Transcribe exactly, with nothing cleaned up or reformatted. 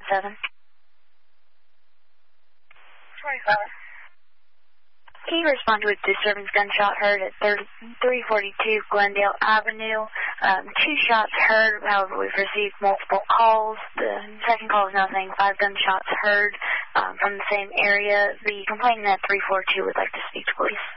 seven. twenty-five. Can you respond to a disturbance gunshot heard at three forty-two Glendale Avenue? Um, two shots heard, however, we've received multiple calls. The second call is now saying five gunshots heard um, from the same area. The complainant at three forty-two would like to speak to police.